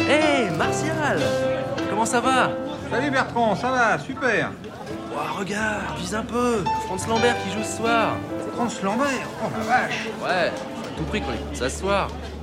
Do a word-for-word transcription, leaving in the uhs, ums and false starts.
Hé, hey, Martial! Comment ça va? Salut Bertrand, ça va, super. Oh, regarde, vise un peu. Franz Lambert qui joue ce soir. Franz Lambert, oh la vache. Ouais, faut à tout prix qu'on écoute ça ce soir.